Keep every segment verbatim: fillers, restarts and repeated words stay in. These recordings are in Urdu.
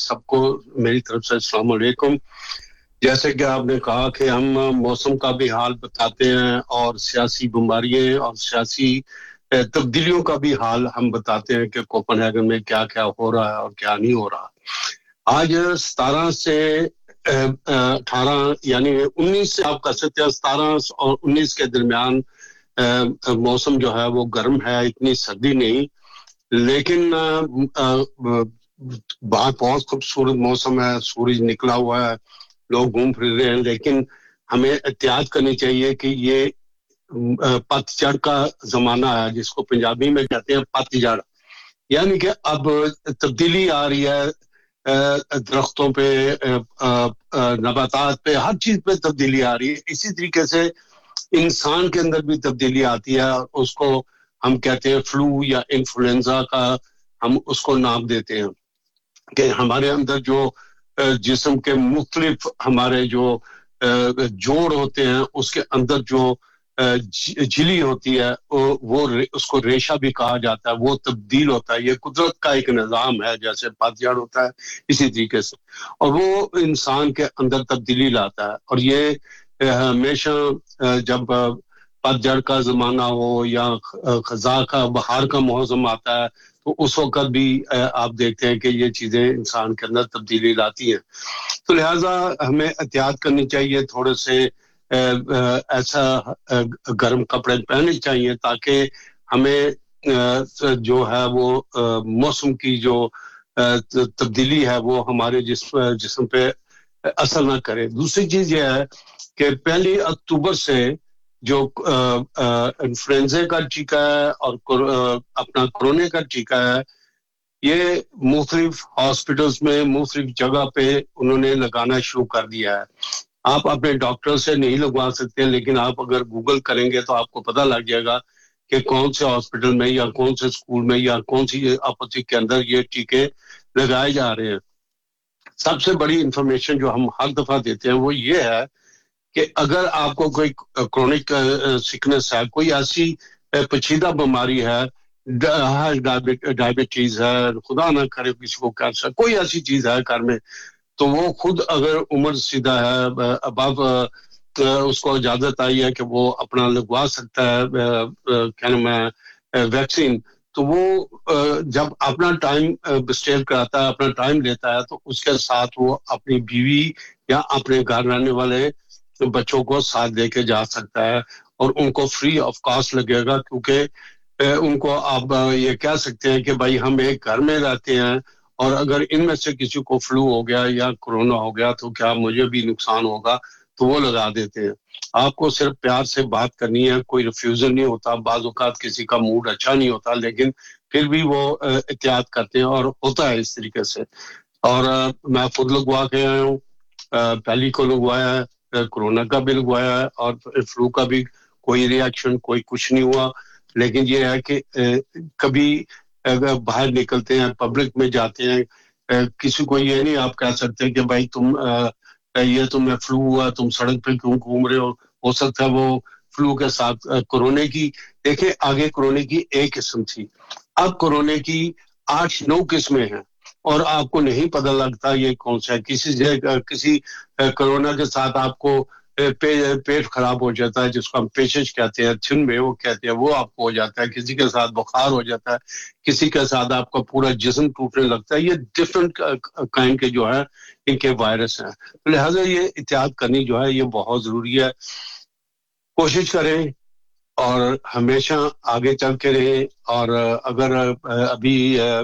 सबको मेरी तरफ से अस्सलाम वालेकुम। जैसे कि आपने कहा कि हम मौसम का भी हाल बताते हैं और सियासी बीमारियां और सियासी तब्दीलियों का भी हाल हम बताते हैं कि कोपेनहेगन में क्या-क्या हो रहा है और क्या नहीं हो रहा। आज सत्रह से अठारह यानी उन्नीस से आप कह सकते हैं सत्रह और उन्नीस के दरमियान मौसम जो है वो गर्म है, इतनी सर्दी नहीं, लेकिन बहुत बहुत खूबसूरत मौसम है, सूरज निकला हुआ है, लोग घूम फिर रहे हैं, लेकिन हमें एहतियात करनी चाहिए कि ये पतझड़ का ज़माना है, जिसको पंजाबी में कहते हैं पतझड़, यानी कि अब तब्दीली आ रही है दरख्तों पे, नबातात पे, हर चीज़ पे तब्दीली आ रही है। इसी तरीके से इंसान के अंदर भी तब्दीली आती है, उसको हम कहते हैं फ्लू या इन्फ्लुएंजा का हम उसको नाम देते हैं कि हमारे अंदर जो जिस्म के मुख्तलिफ हमारे जो जोड़ होते हैं उसके अंदर जो झिल्ली होती है वो उसको रेशा भी कहा जाता है, वो तब्दील होता है। ये कुदरत का एक निज़ाम है, जैसे पतझड़ होता है इसी तरीके से, और वो इंसान के अंदर तब्दीली लाता है। और ये हमेशा जब पतझड़ का ज़माना हो या खज़ा का बहार का मौसम आता है तो उस वक्त भी आप देखते हैं कि ये चीज़ें इंसान के अंदर तब्दीली लाती हैं। तो लिहाजा हमें एहतियात करनी चाहिए, थोड़े से ऐसा गर्म कपड़े पहनने चाहिए ताकि हमें जो है वो मौसम की जो तब्दीली है वो हमारे जिस्म जिस्म पे असर ना करे। दूसरी चीज़ ये है कि पहली अक्टूबर से जो इन्फ्लुएंजा का टीका है और अपना कोरोना का टीका है, ये मुख्तलिफ हॉस्पिटल्स में मुख्तलिफ जगह पे उन्होंने लगाना शुरू कर दिया है। आप अपने डॉक्टर से नहीं लगवा सकते, लेकिन आप अगर गूगल करेंगे तो आपको पता लग जाएगा कि कौन से हॉस्पिटल में या कौन से स्कूल में या कौन सी आपत्ति के अंदर ये टीके लगाए जा रहे हैं। सबसे बड़ी इंफॉर्मेशन जो हम हर दफा देते हैं वो ये है कि अगर आपको कोई क्रोनिक सिकनेस है, कोई ऐसी पेचीदा बीमारी है, डायबिटीज है, खुदा ना करे किसी को कैंसर, कोई ऐसी चीज है घर में, तो वो खुद अगर उम्र सीधा है, अब उसको इजाजत आई है कि वो अपना लगवा सकता है क्या नाम है वैक्सीन, तो वो जब अपना टाइम स्टेल कराता है, अपना टाइम लेता है, तो उसके साथ वो अपनी बीवी या अपने घर रहने वाले तो बच्चों को साथ लेके जा सकता है और उनको फ्री ऑफ कॉस्ट लगेगा, क्योंकि उनको आप ये कह सकते हैं कि भाई हम एक घर में रहते हैं और अगर इनमें से किसी को फ्लू हो गया या कोरोना हो गया तो क्या मुझे भी नुकसान होगा, तो वो लगा देते हैं। आपको सिर्फ प्यार से बात करनी है, कोई रिफ्यूजल नहीं होता, बाज़ औक़ात किसी का मूड अच्छा नहीं होता, लेकिन फिर भी वो एहतियात करते हैं और होता है इस तरीके से। और मैं खुद लगवा के आया हूँ, पहली को लगवाया है, कोरोना का भी लगवाया है और फ्लू का भी कोई रिएक्शन, कोई कुछ नहीं हुआ। लेकिन ये है कि कभी अगर बाहर निकलते हैं, पब्लिक में जाते हैं, किसी को ये नहीं आप कह सकते कि भाई तुम ये तुम्हें फ्लू हुआ, तुम सड़क पे क्यों घूम रहे हो हो सकता है वो फ्लू के साथ कोरोना की, देखें आगे कोरोना की एक किस्म थी, अब कोरोना की आठ नौ किस्में हैं और आपको नहीं पता लगता ये कौन सा है। किसी किसी कोरोना के साथ आपको पे, पेट खराब हो जाता है, जिसको हम पेचिश कहते हैं, छिन में वो कहते हैं, वो आपको हो जाता है, किसी के साथ बुखार हो जाता है, किसी के साथ आपका पूरा जिस्म टूटने लगता है। ये डिफरेंट काइंड के जो है इनके वायरस हैं, तो लिहाजा ये एहतियात करनी जो है ये बहुत जरूरी है। कोशिश करें और हमेशा आगे चल के रहें। और अगर अभी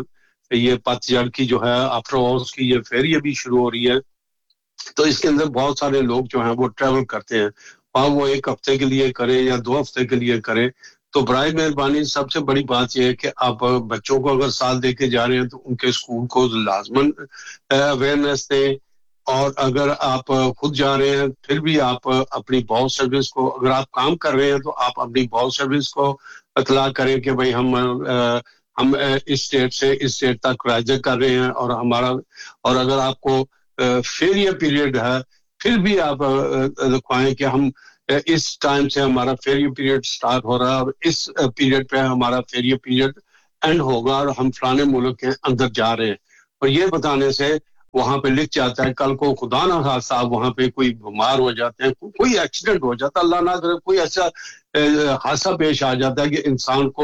ये पतझड़ की जो है आफ्टर ऑल की ये फेयर ये भी शुरू हो रही है, तो इसके अंदर बहुत सारे लोग जो हैं वो ट्रैवल करते हैं, और वो एक हफ्ते के लिए करें या दो हफ्ते के लिए करें, तो बराए मेहरबानी सबसे बड़ी बात यह है कि आप बच्चों को अगर साथ देके जा रहे हैं तो उनके स्कूल को लाजमन अवेयरनेस दें, और अगर आप खुद जा रहे हैं फिर भी आप अपनी बॉस सर्विस को, अगर आप काम कर रहे हैं तो आप अपनी बॉस सर्विस को इतला करें कि भाई हम आ, हम इस स्टेट से इस स्टेट तक राइज कर रहे हैं और हमारा, और अगर आपको फेरियर पीरियड है फिर भी आप लिखवाएं कि हम इस टाइम से हमारा फेरियर पीरियड स्टार्ट हो रहा है और इस पीरियड पे हमारा फेरियर पीरियड एंड होगा और हम फलाने मुल्क के अंदर जा रहे हैं। और ये बताने से وہاں پہ لکھ جاتا ہے, کل کو خدا نہ خاصہ وہاں پہ کوئی بیمار ہو جاتے ہیں, کوئی ایکسیڈنٹ ہو جاتا ہے, اللہ نہ کرے کوئی ایسا حادثہ پیش آ جاتا ہے کہ انسان کو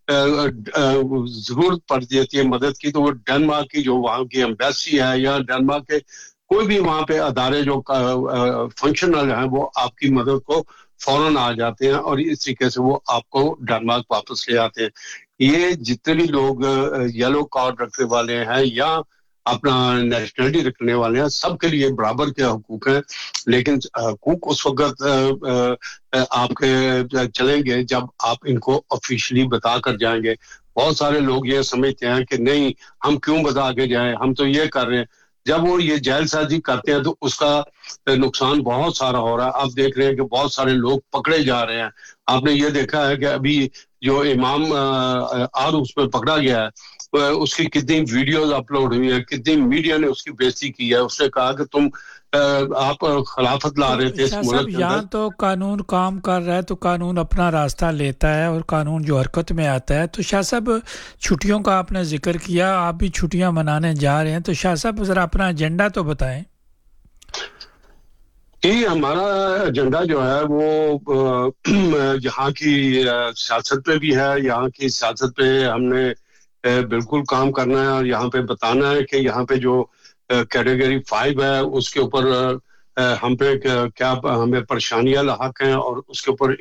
ضرورت پڑ جاتی ہے مدد کی, تو وہ ڈنمارک کی جو وہاں کی ایمبیسی ہے یا ڈنمارک کے کوئی بھی وہاں پہ ادارے جو فنکشنل ہیں وہ آپ کی مدد کو فوراً آ جاتے ہیں, اور اس طریقے سے وہ آپ کو ڈنمارک واپس لے آتے ہیں. یہ جتنے بھی لوگ یلو کارڈ رکھنے والے ہیں یا اپنا نیشنلٹی رکھنے والے ہیں, سب کے لیے برابر کے حقوق ہیں, لیکن حقوق اس وقت آپ کے چلیں گے جب آپ ان کو آفیشلی بتا کر جائیں گے. بہت سارے لوگ یہ سمجھتے ہیں کہ نہیں ہم کیوں بتا کے جائیں, ہم تو یہ کر رہے ہیں. جب وہ یہ جیل سازی کرتے ہیں تو اس کا نقصان بہت سارا ہو رہا ہے. آپ دیکھ رہے ہیں کہ بہت سارے لوگ پکڑے جا رہے ہیں. آپ نے یہ دیکھا ہے کہ ابھی جو امام آر اس میں پکڑا گیا ہے, اس کی کتنی ویڈیوز اپلوڈ ہوئی ہیں, کتنی میڈیا نے اس کی بےعزتی کی ہے. اس نے کہا کہ تم آپ خلافت لا رہے تھے اس ملک کے یہاں اندر. تو قانون کام کر رہا ہے تو قانون اپنا راستہ لیتا ہے اور قانون جو حرکت میں آتا ہے. تو شاہ صاحب چھٹیوں کا آپ نے ذکر کیا, آپ بھی چھٹیاں منانے جا رہے ہیں, تو شاہ صاحب ذرا اپنا ایجنڈا تو بتائیں. جی, ہمارا ایجنڈا جو ہے وہ یہاں کی سیاست پہ بھی ہے. یہاں کی سیاست پہ ہم نے بالکل کام کرنا ہے اور یہاں پہ بتانا ہے کہ یہاں پہ جو کیٹیگری فائیو ہے اس کے اوپر ہم پہ کیا ہمیں پریشانیاں لاحق ہیں, اور اس کے اوپر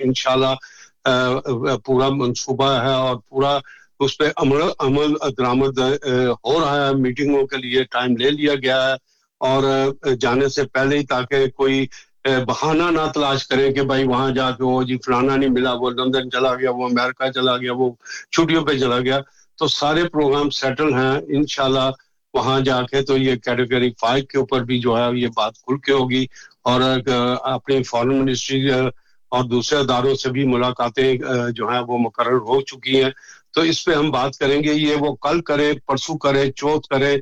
انشاءاللہ پورا منصوبہ ہے اور پورا اس پہ عمل عمل درآمد ہو رہا ہے. میٹنگوں کے لیے ٹائم لے لیا گیا ہے اور جانے سے پہلے ہی, تاکہ کوئی بہانہ نہ تلاش کرے کہ بھائی وہاں جا کے وہ جی فلانا نہیں ملا, وہ لندن چلا گیا, وہ امریکہ چلا گیا, وہ چھٹیوں پہ چلا گیا. تو سارے پروگرام سیٹل ہیں انشاءاللہ. وہاں جا کے تو یہ کیٹیگری فائیو کے اوپر بھی جو ہے یہ بات کھل کے ہوگی, اور اپنی فارن منسٹری اور دوسرے اداروں سے بھی ملاقاتیں جو ہیں وہ مقرر ہو چکی ہیں. تو اس پہ ہم بات کریں گے. یہ وہ کل کرے, پرسوں کرے, چوتھ کرے,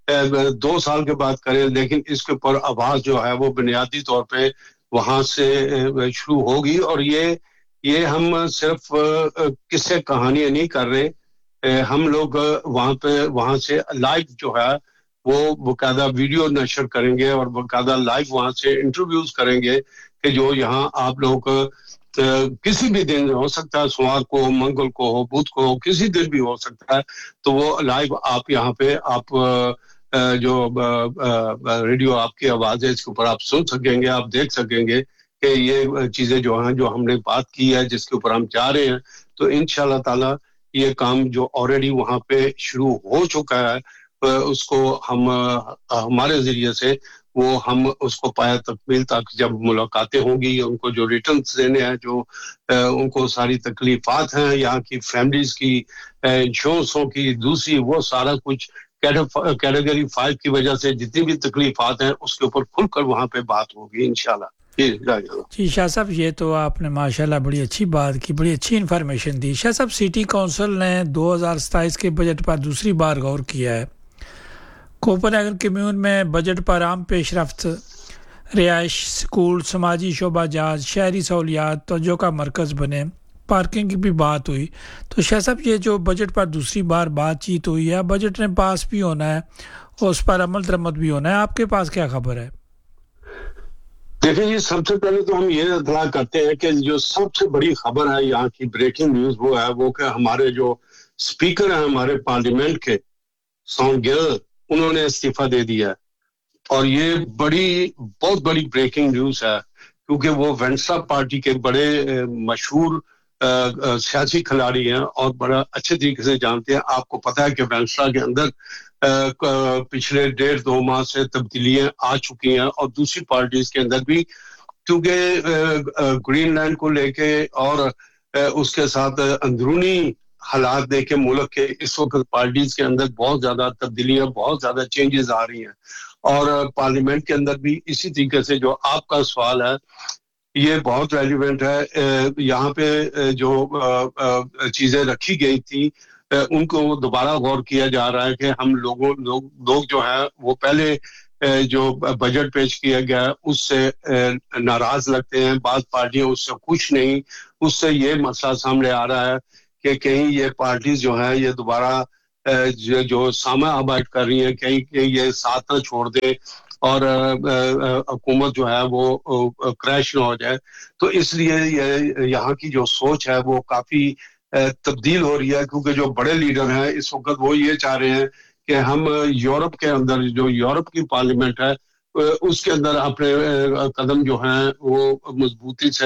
دو سال کے بعد کرے, لیکن اس کے اوپر آواز جو ہے وہ بنیادی طور پہ وہاں سے شروع ہوگی. اور یہ یہ ہم صرف قصے کہانیاں نہیں کر رہے, ہم لوگ وہاں پہ وہاں سے لائیو جو ہے وہ باقاعدہ ویڈیو نشر کریں گے اور باقاعدہ لائیو وہاں سے انٹرویوز کریں گے کہ جو یہاں آپ لوگ کسی بھی دن ہو سکتا ہے, سوموار کو, منگل کو ہو, بدھ کو ہو, کسی دن بھی ہو سکتا ہے, تو وہ لائیو آپ یہاں پہ آپ جو ریڈیو آپ کی آواز ہے اس کے اوپر آپ سن سکیں گے, آپ دیکھ سکیں گے کہ یہ چیزیں جو ہیں جو ہم نے بات کی ہے جس کے اوپر ہم جا رہے ہیں. تو انشاءاللہ تعالی یہ کام جو آلریڈی وہاں پہ شروع ہو چکا ہے اس کو ہم ہمارے ذریعے سے وہ ہم اس کو پایا تکمیل تک جب ملاقاتیں ہوں گی, ان کو جو ریٹرنز دینے ہیں, جو ان کو ساری تکلیفات ہیں یہاں کی فیملیز کی, انشورنسوں کی, دوسری وہ سارا کچھ کیٹیگری فائیو کی وجہ سے جتنی بھی تکلیفات ہیں اس کے اوپر کھل کر وہاں پہ بات ہوگی انشاءاللہ. جی شاہ صاحب, یہ تو آپ نے ماشاءاللہ بڑی اچھی بات کی, بڑی اچھی انفارمیشن دی. شاہ صاحب, سٹی کونسل نے دو ہزار ستائیس کے بجٹ پر دوسری بار غور کیا ہے. کوپن ہیگن کمیون میں بجٹ پر عام پیش رفت, رہائش, سکول, سماجی شعبہ جات, شہری سہولیات توجہ کا مرکز بنے, پارکنگ کی بھی بات ہوئی. تو شاہ صاحب, یہ جو بجٹ پر دوسری بار بات چیت ہوئی ہے, بجٹ نے پاس بھی ہونا ہے اور اس پر عمل درآمد بھی ہونا ہے, آپ کے پاس کیا خبر ہے؟ دیکھیں جی, سب سے پہلے تو ہم یہ اطلاع کرتے ہیں کہ جو سب سے بڑی خبر ہے یہاں کی بریکنگ نیوز وہ ہے وہ کہ ہمارے جو سپیکر ہیں ہمارے پارلیمنٹ کے, ساؤنڈ گل, انہوں نے استعفیٰ دے دیا ہے. اور یہ بڑی بہت بڑی بریکنگ نیوز ہے کیونکہ وہ وینسا پارٹی کے بڑے مشہور سیاسی کھلاڑی ہیں اور بڑا اچھے طریقے سے جانتے ہیں. آپ کو پتہ ہے کہ وینسا کے اندر پچھلے ڈیڑھ دو ماہ سے تبدیلیاں آ چکی ہیں, اور دوسری پارٹیز کے اندر بھی, کیونکہ گرین لینڈ کو لے کے اور اس کے ساتھ اندرونی حالات دیکھ کے ملک کے اس وقت پارٹیز کے اندر بہت زیادہ تبدیلیاں, بہت زیادہ چینجز آ رہی ہیں. اور پارلیمنٹ کے اندر بھی اسی طریقے سے جو آپ کا سوال ہے یہ بہت ریلیونٹ ہے. یہاں پہ جو چیزیں رکھی گئی تھی ان کو دوبارہ غور کیا جا رہا ہے کہ ہم لوگوں لوگ لوگ جو ہیں وہ پہلے جو بجٹ پیش کیا گیا ہے اس سے ناراض لگتے ہیں, بعض پارٹیاں اس سے خوش نہیں. اس سے یہ مسئلہ سامنے آ رہا ہے کہ کہیں یہ پارٹیز جو ہیں یہ دوبارہ جو سامع آباد کر رہی ہیں کہیں کہ یہ ساتھ نہ چھوڑ دے اور حکومت جو ہے وہ کریش نہ ہو جائے. تو اس لیے یہاں کی جو سوچ ہے وہ کافی تبدیل ہو رہی ہے, کیونکہ جو بڑے لیڈر ہیں اس وقت وہ یہ چاہ رہے ہیں کہ ہم یورپ کے اندر جو یورپ کی پارلیمنٹ ہے اس کے اندر اپنے قدم جو ہیں وہ مضبوطی سے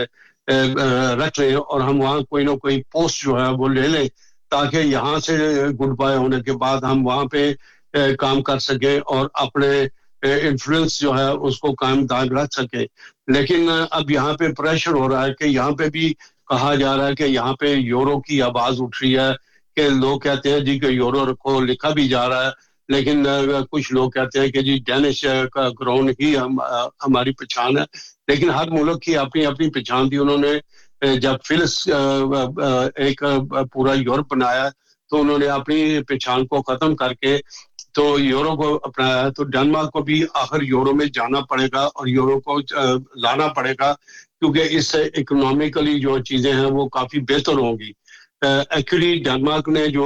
رکھ لیں اور ہم وہاں کوئی نہ کوئی پوسٹ جو ہے وہ لے لیں تاکہ یہاں سے گڈ بائے ہونے کے بعد ہم وہاں پہ کام کر سکیں اور اپنے انفلوئنس جو ہے اس کو قائم دائم رکھ سکے. لیکن اب یہاں پہ پریشر ہو رہا ہے کہ یہاں پہ بھی کہا جا رہا ہے کہ یہاں پہ یورو کی آواز اٹھ رہی ہے کہ لوگ کہتے ہیں جی کہ یورو رکھو, لکھا بھی جا رہا ہے, لیکن کچھ لوگ کہتے ہیں کہ جی ڈینش کا کرون ہی ہم ہماری پہچان ہے. لیکن ہر ملک کی اپنی اپنی پہچان تھی. انہوں نے جب فلس ایک پورا یورپ بنایا تو انہوں نے اپنی پہچان کو ختم کر کے تو یورو کو اپنایا. تو ڈنمارک کو بھی آخر یورو میں جانا پڑے گا اور یورو کو لانا پڑے گا, کیونکہ اس سے اکنامیکلی جو چیزیں ہیں وہ کافی بہتر ہوں گی. ایکچولی ڈنمارک نے جو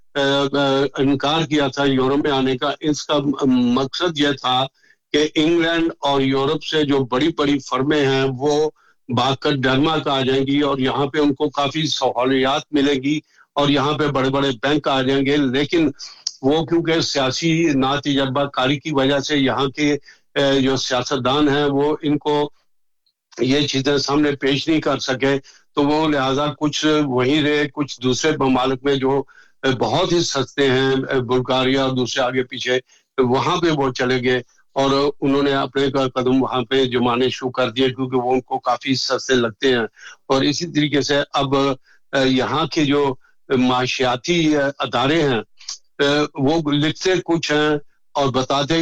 انکار کیا تھا یورو میں آنے کا, اس کا مقصد یہ تھا کہ انگلینڈ اور یورپ سے جو بڑی بڑی فرمیں ہیں وہ بھاگ کر ڈنمارک آ جائیں گی اور یہاں پہ ان کو کافی سہولیات ملے گی اور یہاں پہ بڑے بڑے بینک آ جائیں گے. لیکن وہ کیونکہ سیاسی ناتجربہ کاری کی وجہ سے یہاں کے جو سیاستدان ہیں وہ ان کو یہ چیزیں سامنے پیش نہیں کر سکے, تو وہ لہٰذا کچھ وہیں رہے, کچھ دوسرے ممالک میں جو بہت ہی سستے ہیں بلغاریہ اور دوسرے آگے پیچھے وہاں پہ وہ چلے گئے اور انہوں نے اپنے قدم وہاں پہ جمانے شروع کر دیے کیونکہ وہ ان کو کافی سستے لگتے ہیں. اور اسی طریقے سے اب یہاں کے جو معاشیاتی ادارے ہیں وہ لکھتے کچھ ہیں اور بتاتے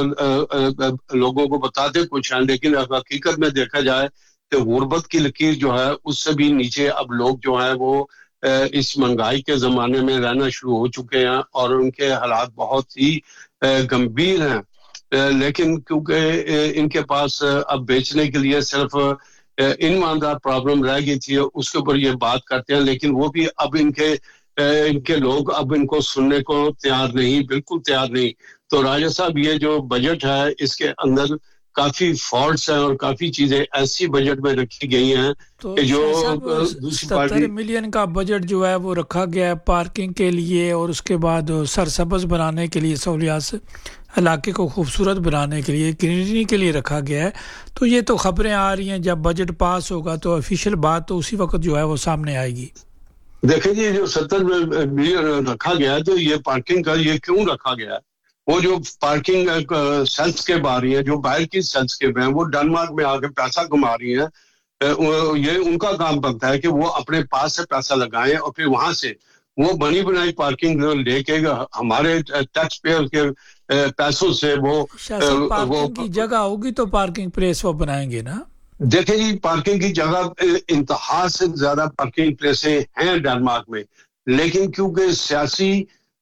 لوگوں کو بتاتے کچھ ہیں, لیکن حقیقت میں دیکھا جائے کہ غربت کی لکیر جو ہے اس سے بھی نیچے اب لوگ جو ہیں وہ اس مہنگائی کے زمانے میں رہنا شروع ہو چکے ہیں اور ان کے حالات بہت ہی گمبھیر ہیں. لیکن کیونکہ ان کے پاس اب بیچنے کے لیے صرف انماندار پرابلم رہ گئی تھی, اس کے اوپر یہ بات کرتے ہیں, لیکن وہ بھی اب ان کے ان کے لوگ اب ان کو سننے کو تیار نہیں, بالکل تیار نہیں. تو راجہ صاحب یہ جو بجٹ ہے اس کے اندر کافی فالٹس ہیں اور کافی چیزیں ایسی بجٹ میں رکھی گئی ہیں کہ جو ستر ملین کا بجٹ جو ہے وہ رکھا گیا ہے پارکنگ کے لیے اور اس کے بعد سرسبز بنانے کے لیے, سہولیات علاقے کو خوبصورت بنانے کے لیے, گرینری کے لیے رکھا گیا ہے. تو یہ تو خبریں آ رہی ہیں, جب بجٹ پاس ہوگا تو آفیشیل بات تو اسی وقت جو ہے وہ سامنے آئے گی. دیکھیں جی جو ستر ملین رکھا گیا ہے تو یہ پارکنگ کا یہ کیوں رکھا گیا ہے؟ وہ جو پارکنگ سیلس کے آ رہی ہیں, جو باہر کی سیلس کے ہیں وہ ڈنمارک میں آ کے پیسہ کما رہی ہیں, یہ ان کا کام بنتا ہے کہ وہ اپنے پاس سے پیسہ لگائیں اور پھر وہاں سے وہ بنی بنائی پارکنگ لے کے ہمارے ٹیکس پیئر کے پیسوں سے وہ پارکنگ کی جگہ ہوگی تو پارکنگ پلیس وہ بنائیں گے نا. دیکھیں جی پارکنگ کی جگہ انتہا سے زیادہ پارکنگ پلیسیں ہیں ڈنمارک میں, لیکن کیونکہ سیاسی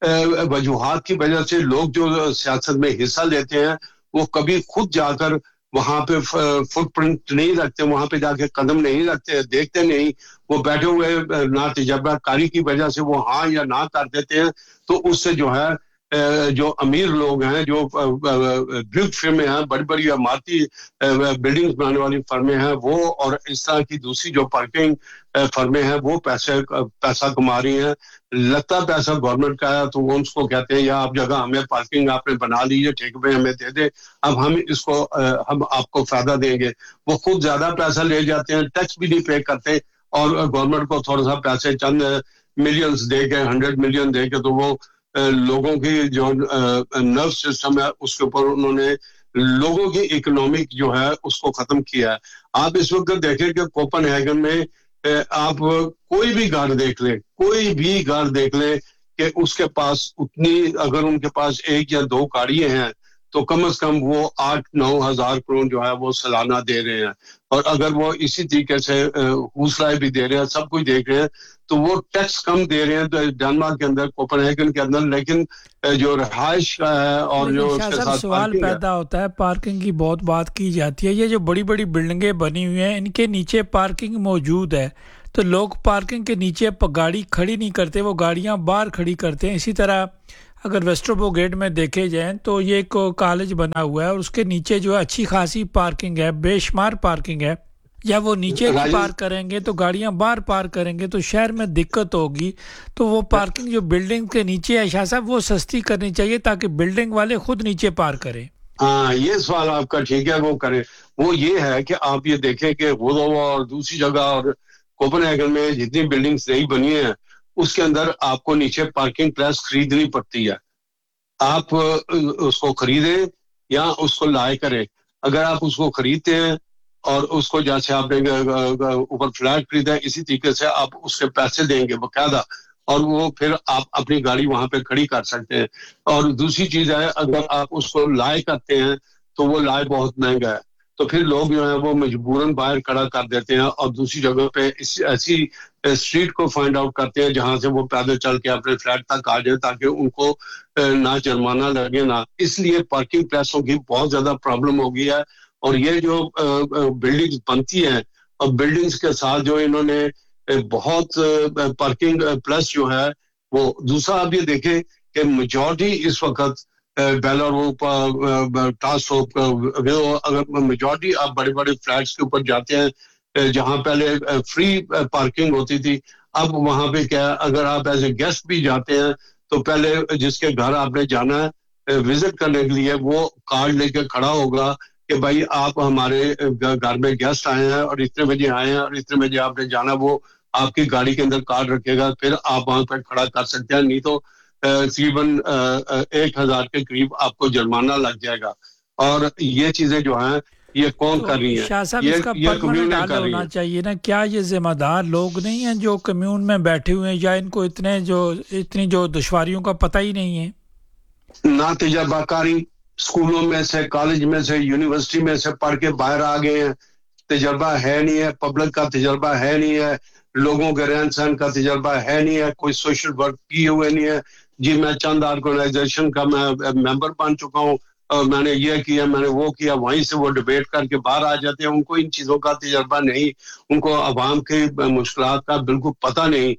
وجوہات کی وجہ سے لوگ جو سیاست میں حصہ لیتے ہیں وہ کبھی خود جا کر وہاں پہ فٹ پرنٹ نہیں رکھتے, وہاں پہ جا کے قدم نہیں رکھتے, دیکھتے نہیں, وہ بیٹھے ہوئے ناتجربہ کاری کی وجہ سے وہ ہاں یا نہ کر دیتے ہیں. تو اس سے جو ہے جو امیر لوگ ہیں, جو بگ فرمیں ہیں, بڑی بڑی عمارتی بلڈنگز بنانے والی فرمیں ہیں, وہ اور اس طرح کی دوسری جو پارکنگ فرمیں ہیں وہ پیسے پیسہ کما رہی ہیں. لگتا پیسہ گورنمنٹ کا ہے تو وہ اس کو کہتے ہیں یا آپ جگہ ہمیں پارکنگ آپ نے بنا لیجیے, ٹھیک پہ ہمیں دے دے, اب ہم اس کو ہم آپ کو فائدہ دیں گے. وہ خود زیادہ پیسہ لے جاتے ہیں, ٹیکس بھی نہیں پے کرتے اور گورنمنٹ کو تھوڑا سا پیسے چند ملینز دے کے, ہنڈریڈ ملین دے کے, تو وہ لوگوں کی جو نرو سسٹم ہے اس کے اوپر انہوں نے لوگوں کی اکنامک جو ہے اس کو ختم کیا ہے. آپ اس وقت دیکھیں کہ کوپن ہیگن میں آپ کوئی بھی گھر دیکھ لیں, کوئی بھی گھر دیکھ لیں کہ اس کے پاس اتنی, اگر ان کے پاس ایک یا دو گاڑیاں ہیں تو کم از کم وہ آٹھ نو ہزار کروڑ جو ہے وہ سالانہ دے رہے ہیں. اور اگر وہ اسی طریقے سے حوصلہ بھی دے رہے ہیں, سب کچھ دیکھ رہے ہیں, تو وہ ٹیکس کم دے رہے ہیں ڈنمارک کے اندر, کوپن ہیگن کے اندر. لیکن جو رہائش کا ہے اور جو اس کے ساتھ سوال پیدا ہوتا ہے, پارکنگ کی بہت بات کی جاتی ہے, یہ جو بڑی بڑی بلڈنگیں بنی ہوئی ہیں ان کے نیچے پارکنگ موجود ہے, تو لوگ پارکنگ کے نیچے گاڑی کھڑی نہیں کرتے، وہ گاڑیاں باہر کھڑی کرتے ہیں. اسی طرح اگر ویسٹروبو گیٹ میں دیکھے جائیں تو یہ ایک کالج بنا ہوا ہے اور اس کے نیچے جو ہے اچھی خاصی پارکنگ ہے، بے شمار پارکنگ ہے. یا وہ نیچے نہیں پارک کریں گے تو گاڑیاں باہر پارک کریں گے تو شہر میں دقت ہوگی. تو وہ پارکنگ جو بلڈنگ کے نیچے ہے شاہ صاحب وہ سستی کرنی چاہیے تاکہ بلڈنگ والے خود نیچے پارک کریں. ہاں یہ سوال آپ کا ٹھیک ہے، وہ کریں. وہ یہ ہے کہ آپ یہ دیکھیں کہ غودوا اور دوسری جگہ اور کوپن ہیگن میں جتنی بلڈنگز نئی بنی ہیں اس کے اندر آپ کو نیچے پارکنگ پلیس خریدنی پڑتی ہے. آپ اس کو خریدیں یا اس کو لائے کریں. اگر آپ اس کو خریدتے ہیں اور اس کو جیسے آپ نے اوپر فلیٹ خریدا ہے اسی طریقے سے آپ اس کے پیسے دیں گے باقاعدہ، اور وہ پھر آپ اپنی گاڑی وہاں پہ کھڑی کر سکتے ہیں. اور دوسری چیز ہے اگر آپ اس کو لائے کرتے ہیں تو وہ لائے بہت مہنگا ہے، تو پھر لوگ جو ہے وہ مجبوراً باہر کھڑا کر دیتے ہیں اور دوسری جگہ پہ اس ایسی اسٹریٹ کو فائنڈ آؤٹ کرتے ہیں جہاں سے وہ پیدل چل کے اپنے فلیٹ تک آ جائیں تاکہ ان کو نہ جرمانہ لگے نہ. اس لیے پارکنگ پلیسوں کی بہت زیادہ پرابلم ہو گئی ہے. اور یہ جو بلڈنگز بنتی ہیں اور بلڈنگز کے ساتھ جو انہوں نے بہت پارکنگ پلس جو ہے وہ دوسرا آپ یہ دیکھیں کہ میجورٹی اس وقت بیلر ٹاس ہوپ اگر میجورٹی آپ بڑے بڑے فلیٹس کے اوپر جاتے ہیں جہاں پہلے فری پارکنگ ہوتی تھی، اب وہاں پہ کیا اگر آپ ایز اے گیسٹ بھی جاتے ہیں تو پہلے جس کے گھر آپ نے جانا ہے وزٹ کرنے کے لیے وہ کارڈ لے کے کھڑا ہوگا کہ بھائی آپ ہمارے گھر میں گیسٹ آئے ہیں اور اتنے بجے آئے ہیں اور اتنے بجے آپ نے جانا. وہ آپ کی گاڑی کے اندر کارڈ رکھے گا، پھر آپ وہاں پہ کھڑا کر سکتے ہیں. نہیں تو تقریباً ایک ہزار کے قریب آپ کو جرمانہ لگ جائے گا. اور یہ چیزیں جو ہیں یہ کون کر رہی ہیں؟ شاہ صاحب یہ اس کا یہ پرماننٹ کمیونٹی حل کر رہی ہونا ہے. چاہیے نا. کیا یہ ذمہ دار لوگ نہیں ہیں جو کمیون میں بیٹھے ہوئے ہیں یا ان کو اتنے جو اتنی جو دشواریوں کا پتہ ہی نہیں ہے؟ نہ تجربہ کاری، اسکولوں میں سے کالج میں سے یونیورسٹی میں سے پڑھ کے باہر آ گئے ہیں، تجربہ ہے نہیں ہے، پبلک کا تجربہ ہے نہیں ہے، لوگوں کے رہن سہن کا تجربہ ہے نہیں ہے، کوئی سوشل ورک کیے ہوئے نہیں ہے. جی میں چند آرگنائزیشن کا میں ممبر بن چکا ہوں اور میں نے یہ کیا میں نے وہ کیا، وہیں سے وہ ڈبیٹ کر کے باہر آ جاتے ہیں. ان کو ان چیزوں کا تجربہ نہیں، ان کو عوام کے مشکلات کا بالکل پتہ نہیں.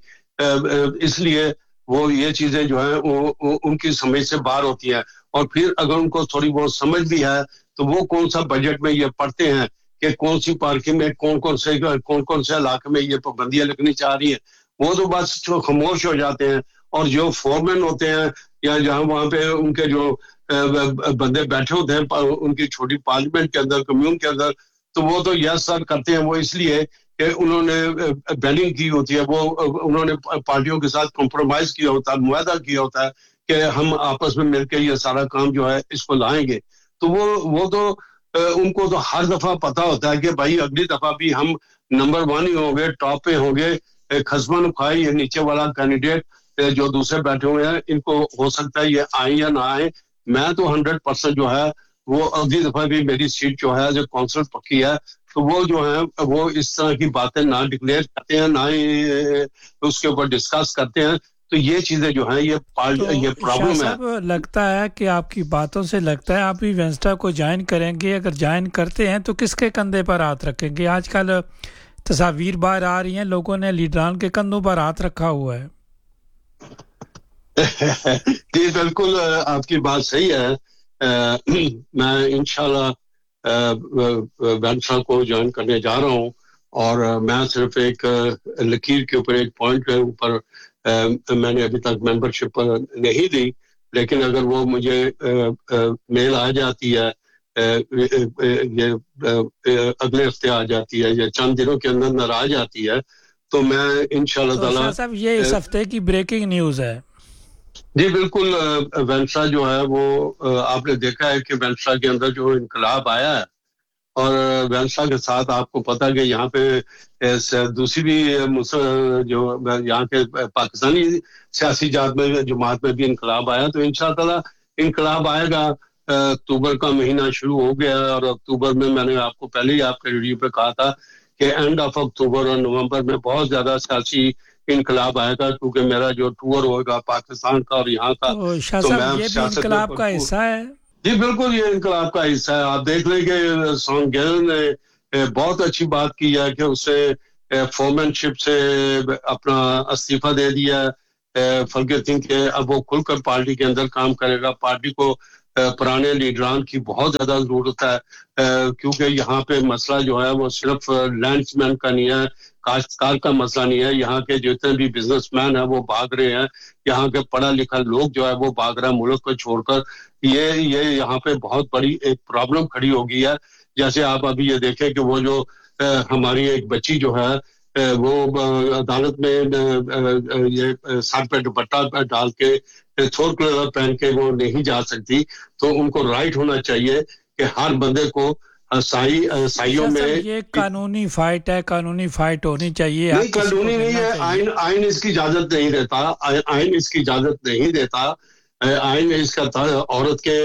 اس لیے وہ یہ چیزیں جو ہیں وہ ان کی سمجھ سے باہر ہوتی ہیں. اور پھر اگر ان کو تھوڑی بہت سمجھ بھی ہے تو وہ کون سا بجٹ میں یہ پڑھتے ہیں کہ کون سی پارکنگ میں کون کون سے کون کون سے علاقے میں یہ پابندیاں لگنی چاہ رہی ہیں. وہ تو بس جو خاموش ہو جاتے ہیں. اور جو فورمین ہوتے ہیں یا جہاں وہاں پہ ان کے جو بندے بیٹھے ہوتے ہیں ان کی چھوٹی پارلیمنٹ کے اندر کمیون کے اندر، تو وہ تو یس سر کرتے ہیں. وہ اس لیے کہ انہوں نے بیننگ کی ہوتی ہے، وہ انہوں نے پارٹیوں کے ساتھ کمپرومائز کیا ہوتا ہے، معاہدہ کیا ہوتا ہے کہ ہم آپس میں مل کے یہ سارا کام جو ہے اس کو لائیں گے. تو وہ وہ تو ان کو تو ہر دفعہ پتہ ہوتا ہے کہ بھائی اگلی دفعہ بھی ہم نمبر ون ہی ہوں گے، ٹاپ پہ ہوں گے. خزمن کھائی یہ نیچے والا کینڈیڈیٹ جو دوسرے بیٹھے ہوئے ہیں ان کو ہو سکتا ہے یہ آئیں یا نہ آئیں. میں تو ہنڈریڈ پرسینٹ جو ہے وہ اگلی دفعہ بھی میری سیٹ جو ہے جو کونسل پکی ہے، تو وہ جو ہے وہ اس طرح کی باتیں نہ ڈکلیئر کرتے ہیں نہ ہی اس کے اوپر ڈسکس کرتے ہیں. تو یہ چیزیں جو ہیں یہ یہ پرابلم ہے. شاہ صاحب لگتا ہے کہ آپ کی باتوں سے لگتا ہے آپ بھی وینسٹا کو جوائن کریں گے. اگر جوائن کرتے ہیں تو کس کے کندھے پر ہاتھ رکھیں گے؟ آج کل تصاویر باہر آ رہی ہیں، لوگوں نے لیڈران کے کندھوں پر ہاتھ رکھا ہوا ہے. جی بالکل آپ کی بات صحیح ہے. میں انشاءاللہ وینسٹا کو جوائن کرنے جا رہا ہوں اور میں صرف ایک لکیر کے اوپر ایک پوائنٹ کے اوپر میں نے ابھی تک ممبرشپ نہیں دی، لیکن اگر وہ مجھے میل آ جاتی ہے یہ اگلے ہفتے آ جاتی ہے یا چند دنوں کے اندر اندر آ جاتی ہے تو میں انشاءاللہ تعالی. شاہ صاحب یہ اس ہفتے کی بریکنگ نیوز ہے. جی بالکل. وینسٹا جو ہے وہ آپ نے دیکھا ہے کہ وینسٹا کے اندر جو انقلاب آیا ہے اور وینسٹا کے ساتھ آپ کو پتا کہ یہاں پہ دوسری بھی جو یہاں کے پاکستانی سیاسی جات میں جماعت میں بھی انقلاب آیا. تو انشاءاللہ انقلاب آئے گا. اکتوبر کا مہینہ شروع ہو گیا اور اکتوبر میں میں نے آپ کو پہلے ہی آپ کے ریڈیو پہ کہا تھا کہ اینڈ آف اکتوبر اور نومبر میں بہت زیادہ سیاسی انقلاب آئے گا کیونکہ میرا جو ٹور ہوگا پاکستان کا اور یہاں کا تو شاہ صاحب یہ بھی انقلاب کا حصہ ہے. جی بالکل یہ انقلاب کا حصہ ہے. آپ دیکھ لیں کہ سانگ گیل نے بہت اچھی بات کی ہے کہ اس سے فورمین شپ سے اپنا استعفیٰ دے دیا، فلکر تھنگ کہ اب وہ کھل کر پارٹی کے اندر کام کرے گا. پارٹی کو پرانے لیڈران کی بہت زیادہ ضرورت ہے، کیونکہ یہاں پہ مسئلہ جو ہے وہ صرف لینڈس مین کا نہیں ہے، کاشتکار کا مسئلہ نہیں ہے. یہاں کے جتنے بھی بزنس مین ہیں وہ بھاگ رہے ہیں، یہاں کے پڑھا لکھا لوگ جو ہے وہ بھاگ رہا ہے ملک کو چھوڑ کر. یہ یہ یہاں پہ بہت بڑی ایک پرابلم کھڑی ہو گئی ہے. جیسے آپ ابھی یہ دیکھیں کہ وہ جو ہماری ایک بچی جو ہے وہ عدالت میں یہ سر پہ دوپٹہ ڈال کے تھور کلر پہن کے وہ نہیں جا سکتی. تو ان کو رائٹ ہونا چاہیے کہ ہر بندے کو سائی سائیوں میں. یہ قانونی فائٹ ہے، قانونی فائٹ ہونی چاہیے. نہیں قانونی نہیں ہے، آئین آئین اس کی اجازت نہیں دیتا، آئین اس کی اجازت نہیں دیتا. آئین اس کا عورت کے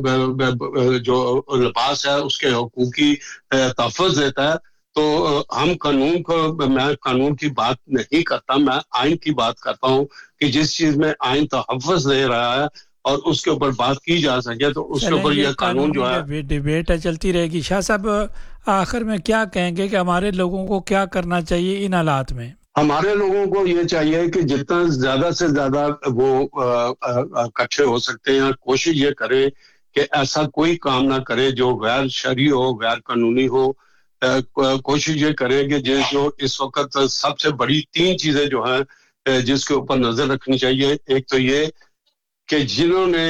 جو لباس ہے اس کے حقوق کی تحفظ دیتا ہے. تو ہم قانون کو، میں قانون کی بات نہیں کرتا، میں آئین کی بات کرتا ہوں کہ جس چیز میں آئین تحفظ دے رہا ہے اور اس کے اوپر بات کی جا سکے تو اس کے اوپر یہ قانون جو ہے ڈیبیٹ چلتی رہے گی. شاہ صاحب آخر میں کیا کہیں گے کہ ہمارے لوگوں کو کیا کرنا چاہیے ان حالات میں؟ ہمارے لوگوں کو یہ چاہیے کہ جتنا زیادہ سے زیادہ وہ اکٹھے ہو سکتے ہیں کوشش یہ کریں کہ ایسا کوئی کام نہ کرے جو غیر شرعی ہو، غیر قانونی ہو. کوشش یہ کریں کہ جو اس وقت سب سے بڑی تین چیزیں جو ہیں جس کے اوپر نظر رکھنی چاہیے، ایک تو یہ کہ جنہوں نے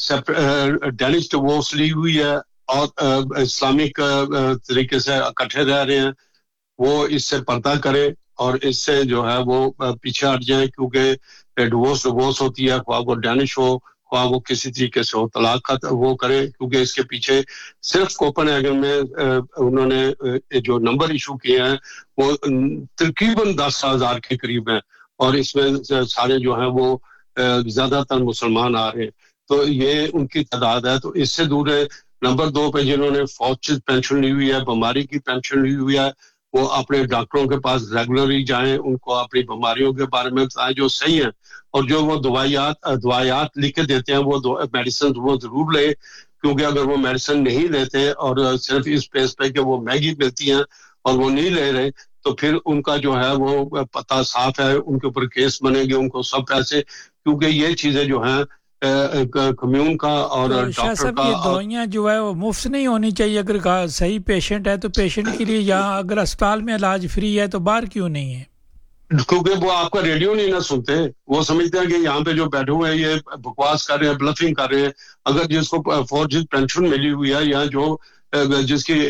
ڈینش ڈیوورس لی ہوئی ہے اور اسلامک طریقے سے اکٹھے رہ رہے ہیں وہ اس سے پردہ کریں اور اس سے جو ہے وہ پیچھے ہٹ جائیں، کیونکہ ڈیوورس ڈیوورس ہوتی ہے، خواہ وہ ڈینش ہو خواہ وہ کسی طریقے سے ہو، طلاق وہ کرے. کیونکہ اس کے پیچھے صرف کوپن ہیگن میں انہوں نے جو نمبر ایشو کیے ہیں وہ تقریباً دس ہزار کے قریب ہیں اور اس میں سارے جو ہیں وہ زیادہ تر مسلمان آ رہے ہیں. تو یہ ان کی تعداد ہے. تو اس سے دور ہے. نمبر دو پہ جنہوں نے فوج پینشن لی ہوئی ہے، بیماری کی پینشن لی ہوئی ہے، وہ اپنے ڈاکٹروں کے پاس ریگولرلی جائیں، ان کو اپنی بیماریوں کے بارے میں بتائیں جو صحیح ہیں، اور جو وہ دوائیات دوائیات لکھ کے دیتے ہیں وہ میڈیسن وہ ضرور لیں. کیونکہ اگر وہ میڈیسن نہیں لیتے اور صرف اس بیس پہ کہ وہ مہنگی ملتی ہیں اور وہ نہیں لے رہے تو پھر ان کا جو ہے وہ پتہ صاف ہے، ان کے اوپر کیس بنے گے، ان کو سب پیسے. کیونکہ یہ چیزیں جو ہیں کمیون کا اور ڈاکٹر کا، یہ دوائیاں جو ہے وہ مفت نہیں ہونی چاہیے. اگر صحیح پیشنٹ ہے تو پیشنٹ کے لیے یہاں اگر اسپتال میں علاج فری ہے تو باہر کیوں نہیں ہے؟ کیونکہ وہ آپ کا ریڈیو نہیں نہ سنتے، وہ سمجھتے ہیں کہ یہاں پہ جو بیٹھے ہوئے ہیں یہ بکواس کر رہے ہیں، بلفنگ کر رہے ہیں. اگر جس کو فوج پینشن ملی ہوئی ہے یا جو جس کی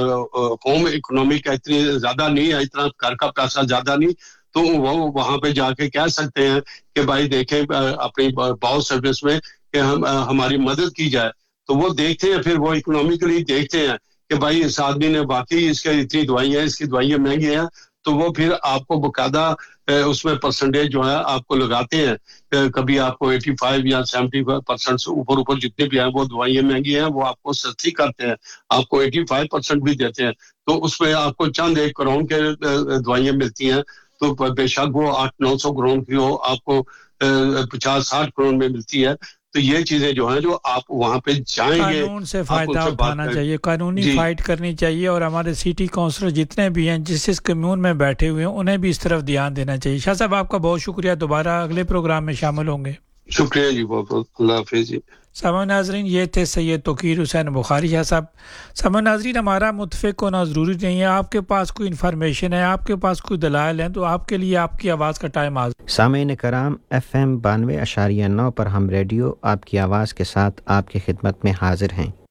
ہوم اکنامی کا اتنی زیادہ نہیں ہے، اتنا گھر کا پیسہ زیادہ نہیں، تو وہ وہاں پہ جا کے کہہ سکتے ہیں کہ بھائی دیکھیں اپنی باؤ سروس میں کہ ہم ہماری مدد کی جائے. تو وہ دیکھتے ہیں، پھر وہ اکنامیکلی دیکھتے ہیں کہ بھائی اس آدمی نے واقعی اس کے اتنی دوائیاں، اس کی دوائیاں مہنگی ہیں، تو وہ پھر آپ کو باقاعدہ اس میں پرسنٹیج جو ہے آپ کو لگاتے ہیں. کبھی آپ کو ایٹی فائیو یا سیونٹی پرسینٹ سے اوپر اوپر جتنے بھی ہیں وہ دوائیاں مہنگی ہیں وہ آپ کو سستی کرتے ہیں، آپ کو ایٹی فائیو پرسینٹ بھی دیتے ہیں. تو اس میں آپ کو چند ایک کروڑ کے دوائیاں ملتی ہیں، تو بے شک وہ آٹھ نو سو کروڑ کی ہو، آپ کو پچاس ساٹھ کروڑ میں ملتی ہے. تو یہ چیزیں جو ہیں جو آپ وہاں پہ جائیں گے قانون سے فائدہ اٹھانا چاہیے، قانونی جی. فائٹ کرنی چاہیے، اور ہمارے سٹی کونسلر جتنے بھی ہیں جس اس کمیون میں بیٹھے ہوئے ہیں انہیں بھی اس طرف دھیان دینا چاہیے. شاہ صاحب آپ کا بہت شکریہ، دوبارہ اگلے پروگرام میں شامل ہوں گے. شکریہ جی، بہت بہت. اللہ حافظ جی. سامعین ناظرین، یہ تھے سید توقیر حسین بخاری شاہ صاحب. سامعین ناظرین، ہمارا متفق ہونا ضروری نہیں ہے. آپ کے پاس کوئی انفارمیشن ہے، آپ کے پاس کوئی دلائل ہیں، تو آپ کے لیے آپ کی آواز کا ٹائم آ. سامعین کرام، ایف ایم بانوے اشاریہ نو پر ہم ریڈیو آپ کی آواز کے ساتھ آپ کی خدمت میں حاضر ہیں.